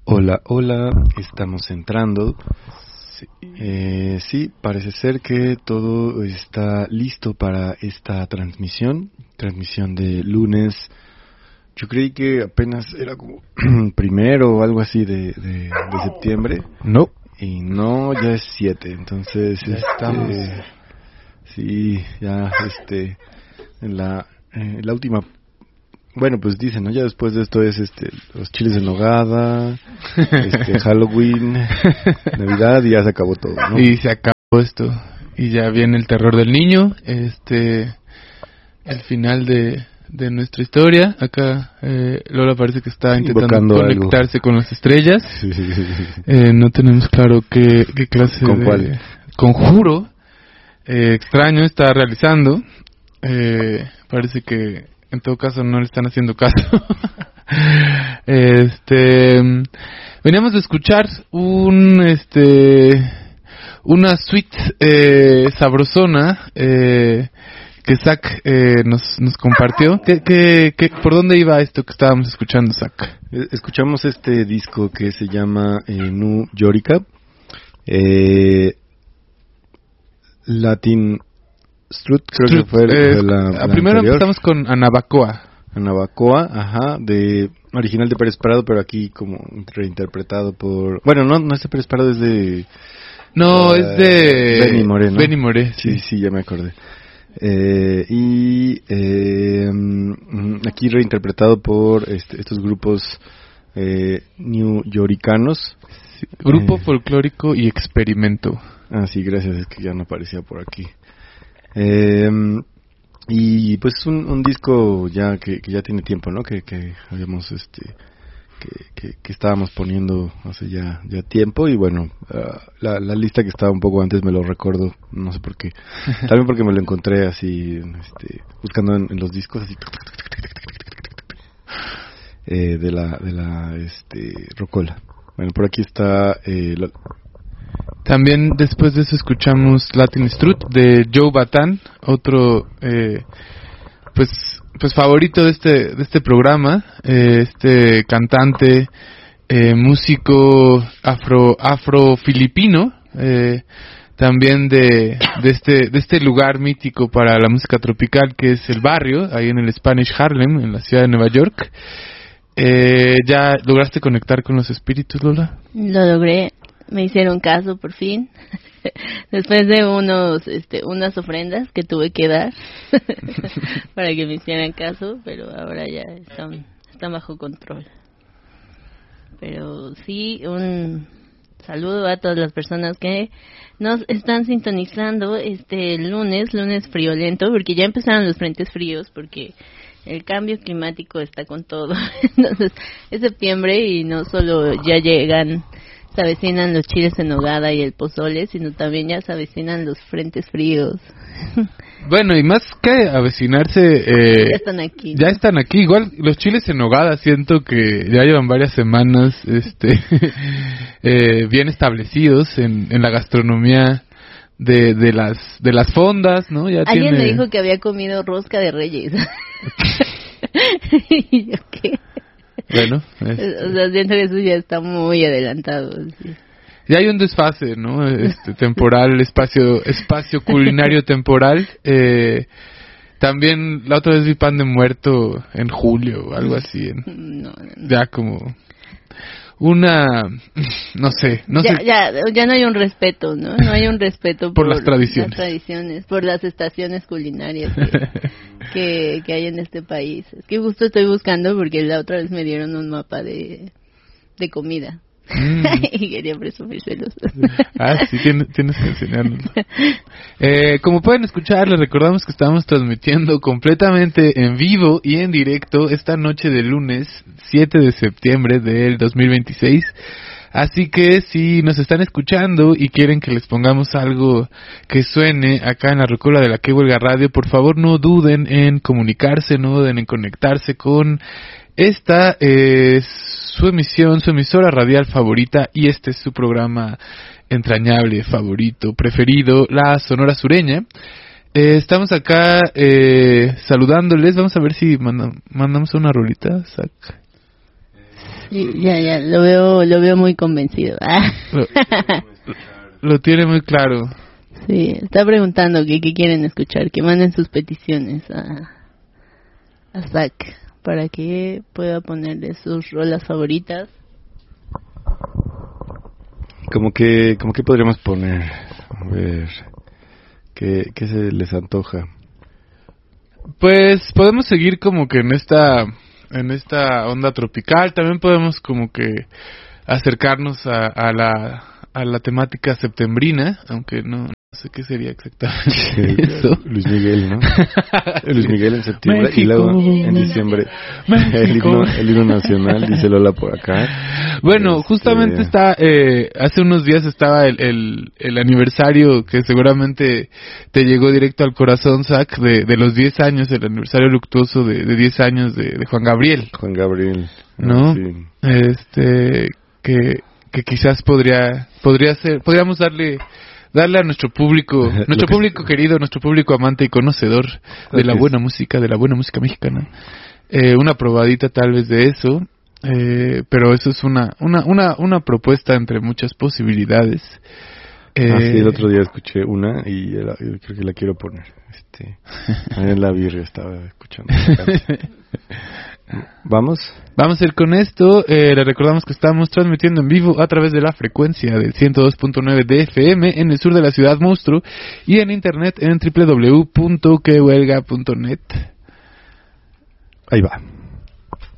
Hola, hola, estamos entrando. Sí, parece ser que todo está listo para esta transmisión de lunes. Yo creí que apenas era como primero o algo así de septiembre. No. Y no, ya es 7, entonces estamos. Sí, ya en la última. Bueno, pues dicen, ¿no? Ya después de esto es los chiles en nogada, Halloween, Navidad y ya se acabó todo, ¿no? Y se acabó esto. Y ya viene el terror del niño, el final de nuestra historia. Acá Lola parece que está intentando conectarse con las estrellas. Sí. No tenemos claro qué clase ¿Con de cuál conjuro extraño está realizando. Parece que en todo caso no le están haciendo caso. Veníamos de escuchar una suite sabrosona que Zach nos compartió. ¿Por dónde iba esto que estábamos escuchando, Zach? Escuchamos este disco que se llama Nu Yorika, Latin Strut, creo que fue la primero anterior. Empezamos con Anabacoa, ajá, original de Pérez Prado, pero aquí como reinterpretado por... Bueno, no es de Pérez Prado, es de... No, es de... Benny Moré, ¿no? Benny Moré, sí, ya me acordé. Aquí reinterpretado por estos grupos new yoricanos. Sí, grupo folclórico y experimento. Sí, gracias, es que ya no aparecía por aquí. Y pues es un disco ya que ya tiene tiempo, ¿no? Que habíamos que estábamos poniendo hace ya tiempo. Y bueno, la lista que estaba un poco antes me lo recuerdo, no sé por qué. También porque me lo encontré así buscando en los discos así de la Rocola. Bueno, por aquí está También después de eso escuchamos Latin Strut de Joe Bataan, otro pues favorito de este programa, cantante, músico afro-filipino, también de este lugar mítico para la música tropical que es el barrio, ahí en el Spanish Harlem, en la ciudad de Nueva York. ¿Ya lograste conectar con los espíritus, Lola? Lo logré. Me hicieron caso por fin, después de unas ofrendas que tuve que dar para que me hicieran caso, pero ahora ya están bajo control. Pero sí, un saludo a todas las personas que nos están sintonizando lunes friolento, porque ya empezaron los frentes fríos, porque el cambio climático está con todo. Entonces es septiembre y no solo ya se avecinan los chiles en nogada y el pozole, sino también ya se avecinan los frentes fríos. Bueno, y más que avecinarse, ya están aquí. Igual los chiles en nogada siento que ya llevan varias semanas bien establecidos en la gastronomía de las fondas, ¿no? Alguien me dijo que había comido rosca de Reyes. ¿Y yo qué? Bueno, o sea, siento que eso ya está muy adelantado. Sí. Ya hay un desfase, ¿no? Temporal, espacio culinario temporal. También la otra vez vi pan de muerto en julio o algo así. No. Ya como no sé. Ya no hay un respeto, ¿no? No hay un respeto por las tradiciones, por las estaciones culinarias que hay en este país. Es que justo estoy buscando porque la otra vez me dieron un mapa de comida. Y quería presumírselos. Sí, tienes que enseñarnos. Como pueden escuchar, les recordamos que estamos transmitiendo completamente en vivo y en directo esta noche de lunes 7 de septiembre del 2026. Así que si nos están escuchando y quieren que les pongamos algo que suene acá en la Rocola de la Que Huelga Radio, por favor no duden en comunicarse, no duden en conectarse con esta su emisión, su emisora radial favorita, y este es su programa entrañable, favorito, preferido, La Sonora Sureña. Estamos acá saludándoles. Vamos a ver si mandamos una rolita, Zach. Sí, ya, lo veo muy convencido. Lo tiene muy claro. Sí, está preguntando qué quieren escuchar, que manden sus peticiones a Zach para que pueda ponerle sus rolas favoritas. Como que podríamos poner, a ver, ¿qué se les antoja? Pues podemos seguir como que en esta onda tropical. También podemos como que acercarnos a la temática septembrina, aunque no sé qué sería exactamente eso. Luis Miguel, ¿no? Luis Miguel en septiembre. México. Y luego en diciembre el himno nacional, dice Lola por acá. Bueno, justamente hace unos días estaba el aniversario que seguramente te llegó directo al corazón, Zach, de los 10 años, el aniversario luctuoso de 10 años de Juan Gabriel. Juan Gabriel. ¿No? Sí. Que quizás podríamos darle a nuestro público querido, nuestro público amante y conocedor de la buena música mexicana, una probadita tal vez de eso, pero eso es una propuesta entre muchas posibilidades. Sí, el otro día escuché una y creo que la quiero poner. En la birria estaba escuchando. ¿Vamos a ir con esto. Le recordamos que estamos transmitiendo en vivo a través de la frecuencia del 102.9 de FM en el sur de la ciudad monstruo y en internet en www.quehuelga.net. Ahí va.